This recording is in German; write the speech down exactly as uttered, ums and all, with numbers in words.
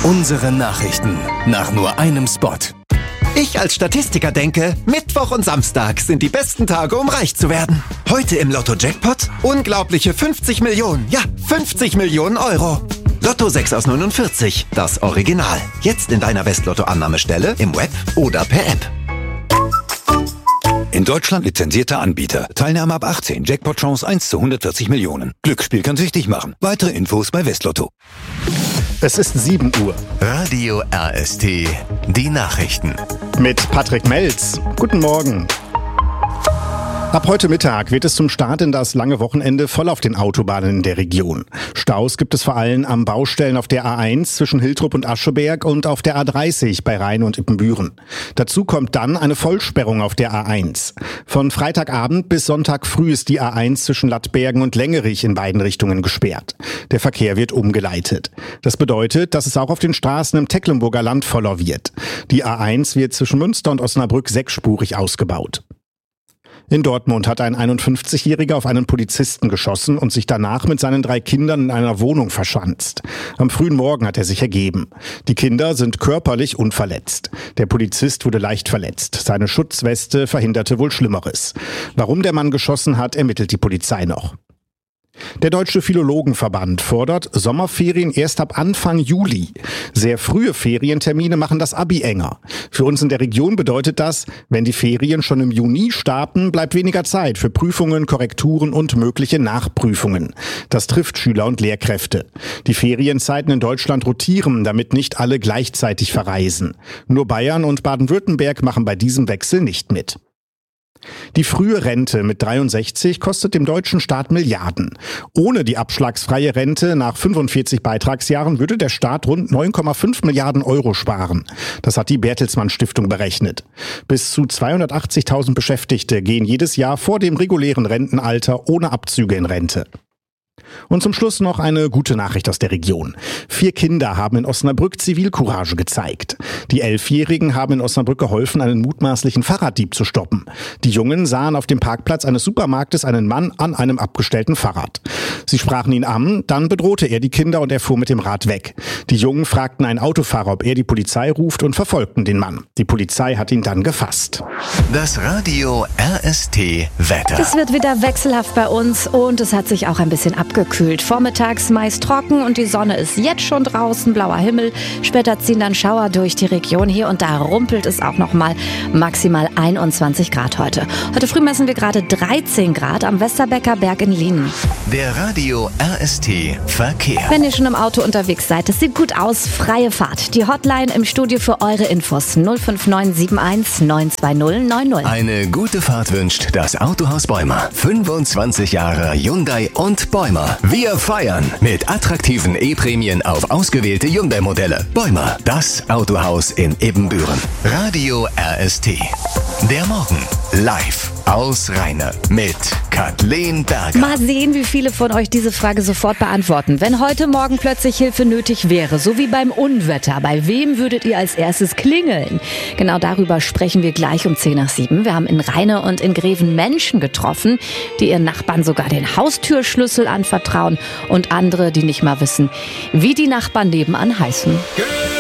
Unsere Nachrichten nach nur einem Spot. Ich als Statistiker denke, Mittwoch und Samstag sind die besten Tage, um reich zu werden. Heute im Lotto-Jackpot unglaubliche fünfzig Millionen, ja fünfzig Millionen Euro. Lotto sechs aus neunundvierzig, das Original. Jetzt in deiner West-Lotto-Annahmestelle, im Web oder per App. In Deutschland lizenzierter Anbieter. Teilnahme ab achtzehn. Jackpot-Chance eins zu hundertvierzig Millionen. Glücksspiel kann süchtig machen. Weitere Infos bei Westlotto. Es ist sieben Uhr. Radio R S T, die Nachrichten. Mit Patrick Melz. Guten Morgen. Ab heute Mittag wird es zum Start in das lange Wochenende voll auf den Autobahnen in der Region. Staus gibt es vor allem an Baustellen auf der A eins zwischen Hiltrup und Ascheberg und auf der A dreißig bei Rheine und Ippenbüren. Dazu kommt dann eine Vollsperrung auf der A eins. Von Freitagabend bis Sonntag früh ist die A eins zwischen Lattbergen und Längerich in beiden Richtungen gesperrt. Der Verkehr wird umgeleitet. Das bedeutet, dass es auch auf den Straßen im Tecklenburger Land voller wird. Die A eins wird zwischen Münster und Osnabrück sechsspurig ausgebaut. In Dortmund hat ein einundfünfzigjähriger auf einen Polizisten geschossen und sich danach mit seinen drei Kindern in einer Wohnung verschanzt. Am frühen Morgen hat er sich ergeben. Die Kinder sind körperlich unverletzt. Der Polizist wurde leicht verletzt. Seine Schutzweste verhinderte wohl Schlimmeres. Warum der Mann geschossen hat, ermittelt die Polizei noch. Der Deutsche Philologenverband fordert Sommerferien erst ab Anfang Juli. Sehr frühe Ferientermine machen das Abi enger. Für uns in der Region bedeutet das, wenn die Ferien schon im Juni starten, bleibt weniger Zeit für Prüfungen, Korrekturen und mögliche Nachprüfungen. Das trifft Schüler und Lehrkräfte. Die Ferienzeiten in Deutschland rotieren, damit nicht alle gleichzeitig verreisen. Nur Bayern und Baden-Württemberg machen bei diesem Wechsel nicht mit. Die frühe Rente mit dreiundsechzig kostet dem deutschen Staat Milliarden. Ohne die abschlagsfreie Rente nach fünfundvierzig Beitragsjahren würde der Staat rund neun Komma fünf Milliarden Euro sparen. Das hat die Bertelsmann Stiftung berechnet. Bis zu zweihundertachtzigtausend Beschäftigte gehen jedes Jahr vor dem regulären Rentenalter ohne Abzüge in Rente. Und zum Schluss noch eine gute Nachricht aus der Region. Vier Kinder haben in Osnabrück Zivilcourage gezeigt. Die Elfjährigen haben in Osnabrück geholfen, einen mutmaßlichen Fahrraddieb zu stoppen. Die Jungen sahen auf dem Parkplatz eines Supermarktes einen Mann an einem abgestellten Fahrrad. Sie sprachen ihn an, dann bedrohte er die Kinder und er fuhr mit dem Rad weg. Die Jungen fragten einen Autofahrer, ob er die Polizei ruft und verfolgten den Mann. Die Polizei hat ihn dann gefasst. Das Radio R S T Wetter. Es wird wieder wechselhaft bei uns und es hat sich auch ein bisschen abgekühlt. Vormittags meist trocken und die Sonne ist jetzt schon draußen, blauer Himmel. Später ziehen dann Schauer durch die Region. Hier und da rumpelt es auch noch mal, maximal einundzwanzig Grad heute. Heute früh messen wir gerade dreizehn Grad am Westerbecker Berg in Lienen. Der Radio R S T Verkehr. Wenn ihr schon im Auto unterwegs seid, es sieht gut aus, freie Fahrt. Die Hotline im Studio für eure Infos null fünf neun sieben eins neun zwei null neun null. Eine gute Fahrt wünscht das Autohaus Bäumer. fünfundzwanzig Jahre Hyundai und Bäumer. Wir feiern mit attraktiven E-Prämien auf ausgewählte Hyundai-Modelle. Bäumer, das Autohaus in Ippenbüren. Radio R S T. Der Morgen live aus Rheine mit Kathleen Berger. Mal sehen, wie viele von euch diese Frage sofort beantworten. Wenn heute Morgen plötzlich Hilfe nötig wäre, so wie beim Unwetter, bei wem würdet ihr als erstes klingeln? Genau darüber sprechen wir gleich um zehn nach sieben. Wir haben in Rheine und in Greven Menschen getroffen, die ihren Nachbarn sogar den Haustürschlüssel anvertrauen und andere, die nicht mal wissen, wie die Nachbarn nebenan heißen.